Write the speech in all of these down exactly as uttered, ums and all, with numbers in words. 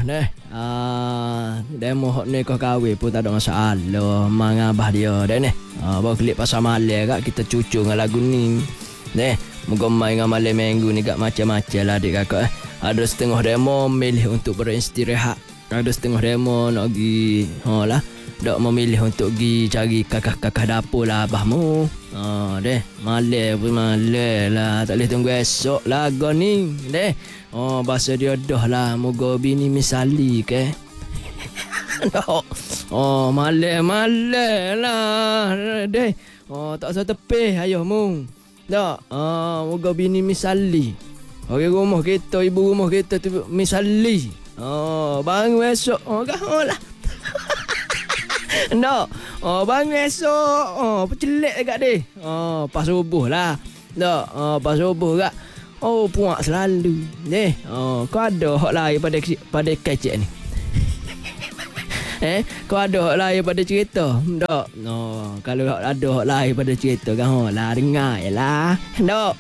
deh. Ah, demo hok ni kau kahwin pun tak ada masalah. Mang abah dia deh ni. Ah, bawa klik pasal malam kak kita cucu dengan lagu ni. Deh, moga main dengan malam minggu ni kak macam-macam lah adik kakak eh. Ada setengah demo milih untuk beristirahat. Ada setengah demo nak pergi ha lah. Dak memilih untuk pergi cari kakak-kakak dapur lah abahmu. Ha deh, malam pun malam lah. Tak boleh tunggu esok lagu ni. Deh. Oh, bahasa dia dah lah. Moga bini misali ke. Dak. Oh, malam-malam lah. Deh. Oh, tak usah tepih ayahmu. Dak. Ah, moga bini misali. Orang rumah kita, ibu rumah kita tu misali. Oh, bangun esok. Oh, kau lah. No. Oh, bangun esok. Oh, pecelek dekat dia. Oh, pas subuh lah. No. Oh, pas subuh kak. Oh, puak selalu. Eh, oh, kau ada hak lain pada pada kecek ni. Eh, kau ada hak lain pada cerita? Tak. No, kalau ada hak lain pada cerita kan oh, lah dengar jelah. No.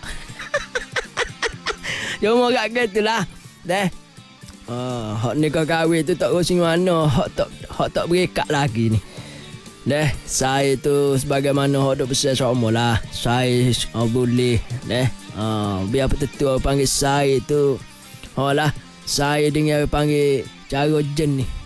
Cuma kat gitulah. Deh. Ah, hak ni kau kahwin tu tak rusing mana, hak tak hak tak berekat lagi ni. Deh, saya tu sebagaimana hak duk besar sama lah. Saya oh, boleh deh. Ah, biar petetua panggil saya tu. Oh lah, saya dengar panggil cara jen ni.